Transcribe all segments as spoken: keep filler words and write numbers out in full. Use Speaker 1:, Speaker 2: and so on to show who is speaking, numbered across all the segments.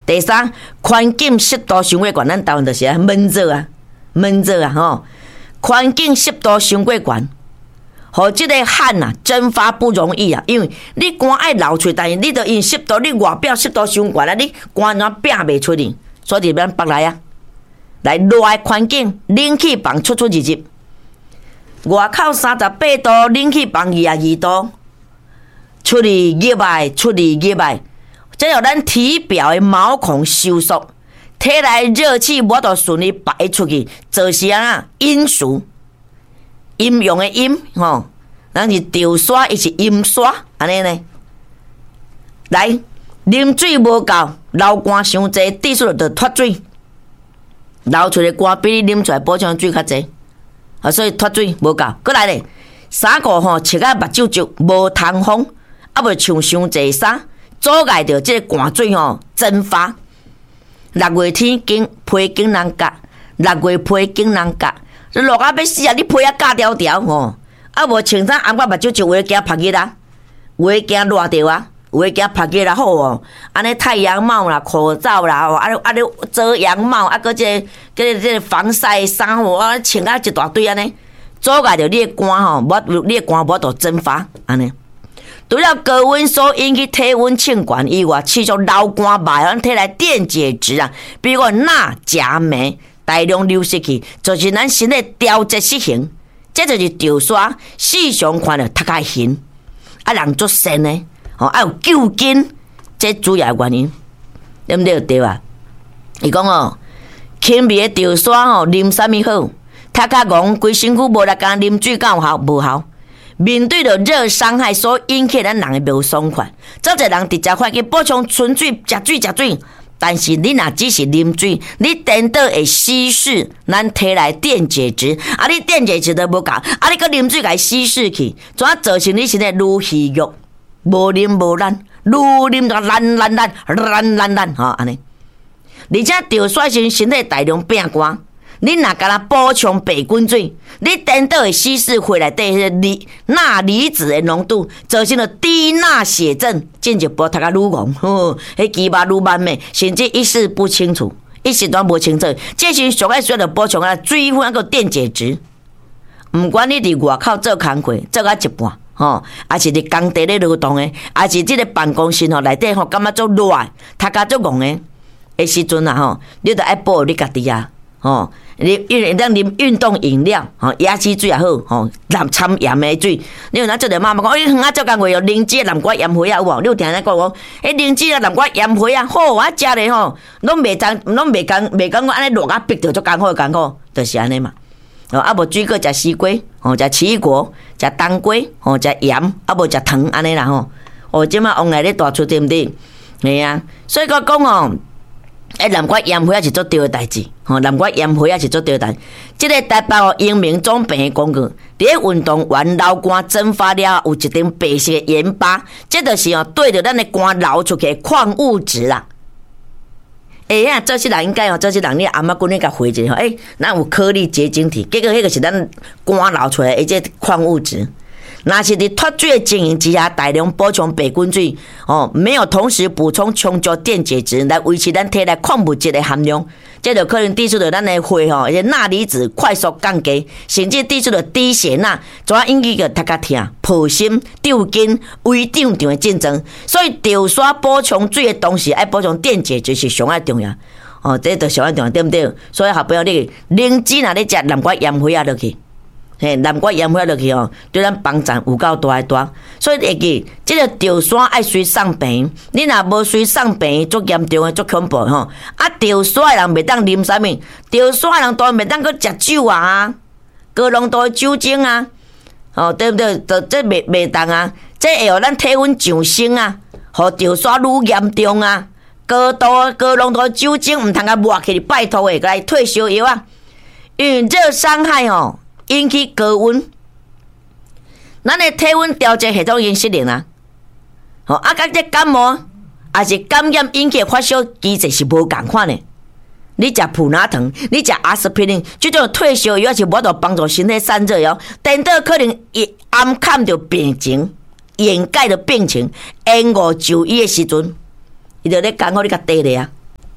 Speaker 1: 第三，环境湿度伤过悬，咱台湾就是啊闷热啊，闷热啊吼，环境湿度伤过悬。互即个汗啊蒸发不容易啊，因为你汗爱流出，但是你着因湿度，你外表湿度伤悬啊，你汗怎拼袂出去？所以咱北来啊，来热的环境，冷气房出出入入，外口三十八度，冷气房二十二度，出去热爱，出去热爱，这让咱体表的毛孔收缩，体内热气无法顺利排出去，造成啊阴暑。阴阳的阴吼，咱是潮沙，伊是阴沙，安尼呢？来，啉水无够，流汗伤济，滴出就脱水，流出的汗比你啉出来补充水较济，啊，所以脱水无够。过来咧，衫裤吼穿啊目睭皱，无通风，啊无穿伤济衫，阻碍着即个汗水吼蒸发。六月天经皮经人夹，六月皮经人夹。你落啊要死啊！你皮啊夹条条吼，啊无穿衫暗我目睭就有诶惊晒日啊，有诶惊热着啊，有诶惊晒日啊好哦。安尼太阳帽啦、口罩啦，吼，啊你啊你遮阳帽，啊搁即个、即个、即个防晒衫吼，啊穿啊一大堆安尼，阻碍着你诶汗吼，无你诶汗无度蒸发安尼。除了高温所引起体温升悬以外，持续流汗脉，咱体内电解质啊，比如讲钠、钾、镁。大量流失去，就是咱身体调节失衡，这就是潮沙时常看到头壳晕，啊人足肾呢，吼啊有救筋，这主要原因，对不对？对啊。伊讲哦，轻微的潮沙吼，啉啥物好？头壳戆，规身躯无力干，啉水敢有效？无效。面对着热伤害所引起咱人的无爽快，早侪人直接发去补充纯水，食水食水。但是你若只是啉水，你颠倒会稀释咱体内电解质，啊，你电解质都无够，啊，你搁啉水甲伊稀释去，怎啊造成你身体愈虚弱，无啉无力，愈啉就烂烂烂烂烂烂吼安尼。而且潮水时身体大量变寒，你若敢若补充白滚水，你颠倒会稀释血内底迄个钠离子的浓度，造成了低钠血症，进一步头壳愈戆，吼，迄肌肉愈慢咩，甚至意识不清楚，一时段无清楚。这时上爱需要补充啊水分，还有电解质。毋管你伫外口做工课，做到一半，吼，还是伫工地咧劳动的，还是即个办公室吼内底吼感觉足热，头壳足戆的，的时阵啊吼，你着爱保你家己啊。吼，你因为咱啉运动饮料，吼，椰子水也好，吼，含掺盐的水。你有哪做着妈妈讲，伊远啊做工课哦，灵芝、南瓜、盐花啊，有无？你有听人讲讲，迄灵芝啊、南瓜、盐花啊，好啊，食咧吼，拢袂当，拢袂讲，袂讲我安尼热啊逼着足艰苦艰苦，就是安尼嘛。哦，啊无水果食西瓜，吼，食奇异果，食冬瓜，吼，食盐，啊无食糖安尼啦吼。哦，即马往来咧大出对毋对？系啊，所以我讲哦。诶，南瓜盐花也是做对的代志，吼，南瓜盐花也是做对的代志。即个台北哦，英明总病的广告，伫咧运动完流汗蒸发了，有一层白色的盐巴，这就是哦对着咱的汗流出去的矿物质啦。哎呀，这些人应该哦，这些人你阿妈讲你甲回一下，诶，咱有颗粒结晶体，结果迄个是咱汗流出来的这矿物质。若是伫脱水的情形之下，大量补充白滚水，哦，没有同时补充充足电解质来维持咱体内矿物质的含量，这就可能致使着咱的血吼，而且钠离子快速降低，甚至致使着低血钠，怎啊引起个头壳痛、破心、抽筋、胃胀胀的症状。所以潮沙补充水的同时，爱补充电解质是上爱重要。哦，这就上爱重要，对不对？所以好朋友你灵芝若咧食南瓜盐花啊落去。嘿，南瓜盐花落去哦，对咱帮助有够大诶大，所以会记，即个潮沙爱随送病，你若无随送病，足严重诶，足恐怖吼。啊，潮沙诶人袂当啉啥物？潮沙诶人当然袂当去食酒啊，高浓度诶酒精啊，哦，对不对？就这袂袂当啊，这会互咱体温上升啊，互潮沙愈严重啊。高度高浓度酒精毋通甲抹起，拜托诶，来退烧药啊，因为热伤害吼。引起高温，咱的体温调节系统已经失灵啊！吼，啊，甲这感冒，也是感染引起发烧机制是无共款的。你食普拿疼，你食阿司匹林，这种退烧药是无法度帮助身体散热哦，颠倒可能一暗看着病情，掩盖着病情，延误就医的时阵，伊就咧讲好你甲地咧啊！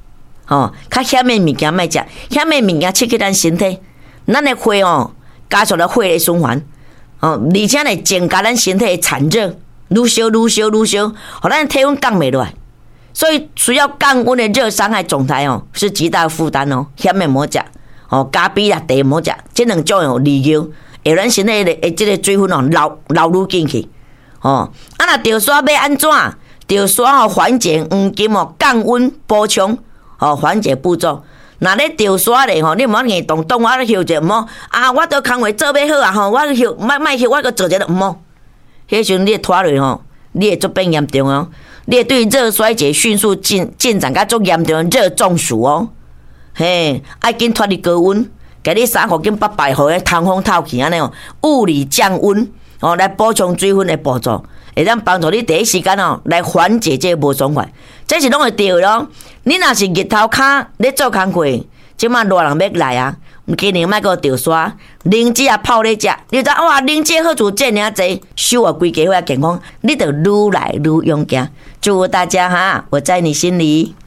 Speaker 1: 吼，较咸的物件莫食，咸的物件刺激咱身体，咱的血哦加速了血液循环，哦，而且呢增加咱身体的产热，愈烧愈烧愈烧，互咱体温降袂落来。所以需要降温的热伤害状态哦，是极大负担哦。咸的莫食，哦，咖啡啦、茶莫食，这两种哦利尿，会咱身体的诶这个水分哦流流入进去。哦，啊那着刷要安怎？着刷哦缓解黄金哦降温补充哦缓解步骤。那咧着刷咧吼，你莫硬动动我咧休者毋好啊！我都工课做要好啊吼，我休莫莫休，我搁做一个毋好。迄时阵你拖落吼，你会做变严重哦。你会对热衰竭迅速进进展甲足严重的热中暑哦。嘿，爱紧脱离高温，给你衫裤紧把百合的通风透气安尼哦，物理降温哦，来补充水分的步骤，会当帮助你第一时间哦来缓解这个无爽快。这是拢会对咯。你若是日头骹咧做工课，即马热人要来啊，今年莫搁着刷，灵芝也泡咧食，你知哇，灵芝好处这尔济，修啊规家伙健康，你着愈来愈勇敢。祝福大家哈，我在你心里。